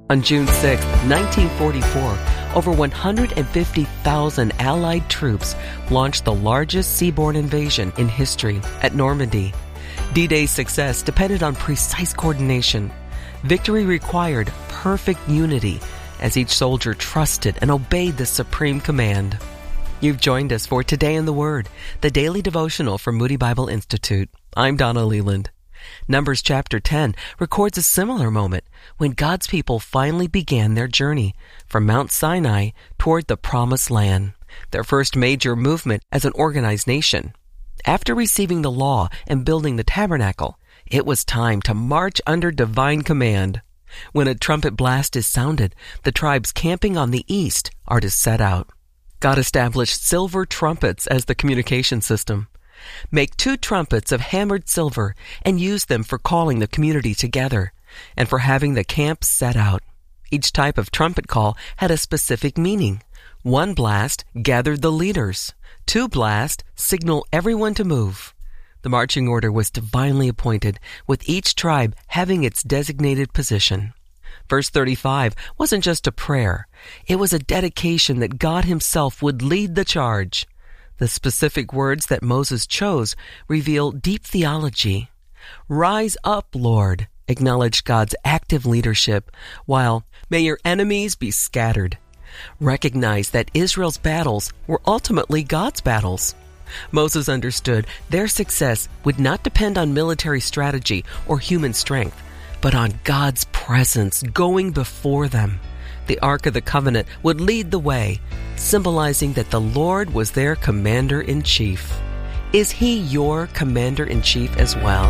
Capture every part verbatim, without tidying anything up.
On June sixth, nineteen forty-four, over one hundred fifty thousand Allied troops launched the largest seaborne invasion in history at Normandy. D-Day's success depended on precise coordination. Victory required perfect unity as each soldier trusted and obeyed the supreme command. You've joined us for Today in the Word, the daily devotional from Moody Bible Institute. I'm Donna Leland. Numbers chapter ten records a similar moment when God's people finally began their journey from Mount Sinai toward the Promised Land, their first major movement as an organized nation. After receiving the law and building the tabernacle, it was time to march under divine command. When a trumpet blast is sounded, the tribes camping on the east are to set out. God established silver trumpets as the communication system. Make two trumpets of hammered silver and use them for calling the community together and for having the camp set out. Each type of trumpet call had a specific meaning. One blast gathered the leaders. Two blasts signal everyone to move. The marching order was divinely appointed, with each tribe having its designated position. Verse thirty-five wasn't just a prayer. It was a dedication that God himself would lead the charge. The specific words that Moses chose reveal deep theology. Rise up, Lord, acknowledged God's active leadership, while may your enemies be scattered. Recognize that Israel's battles were ultimately God's battles. Moses understood their success would not depend on military strategy or human strength, but on God's presence going before them. The Ark of the Covenant would lead the way, symbolizing that the Lord was their commander-in-chief. Is he your commander-in-chief as well?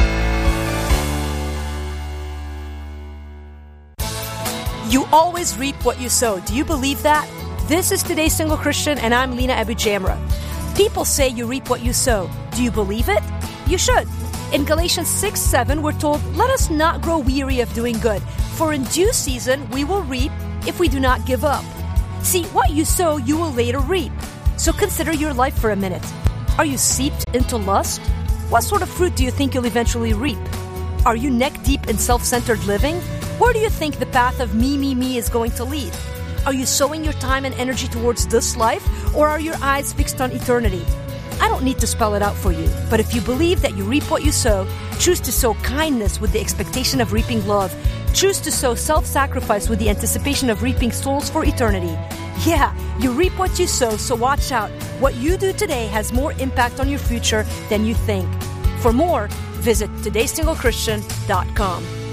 You always reap what you sow. Do you believe that? This is Today's Single Christian, and I'm Lena Abu-Jamra. People say you reap what you sow. Do you believe it? You should. In Galatians six seven, we're told, "Let us not grow weary of doing good, for in due season we will reap if we do not give up." See, what you sow, you will later reap. So consider your life for a minute. Are you seeped into lust? What sort of fruit do you think you'll eventually reap? Are you neck deep in self-centered living? Where do you think the path of me, me, me is going to lead? Are you sowing your time and energy towards this life, or are your eyes fixed on eternity? I don't need to spell it out for you, but if you believe that you reap what you sow, choose to sow kindness with the expectation of reaping love. Choose to sow self-sacrifice with the anticipation of reaping souls for eternity. Yeah, you reap what you sow, so watch out. What you do today has more impact on your future than you think. For more, visit today single christian dot com.